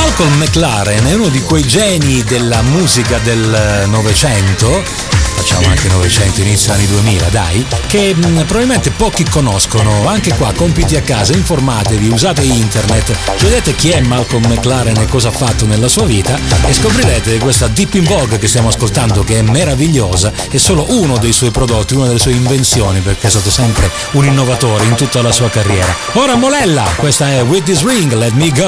Malcolm McLaren è uno di quei geni della musica del Novecento, facciamo anche Novecento, inizio anni 2000, dai, che probabilmente pochi conoscono. Anche qua, compiti a casa, informatevi, usate internet, chiedete chi è Malcolm McLaren e cosa ha fatto nella sua vita e scoprirete che questa Deep in Vogue che stiamo ascoltando, che è meravigliosa, è solo uno dei suoi prodotti, una delle sue invenzioni, perché è stato sempre un innovatore in tutta la sua carriera. Ora Molella, questa è With This Ring, Let Me Go.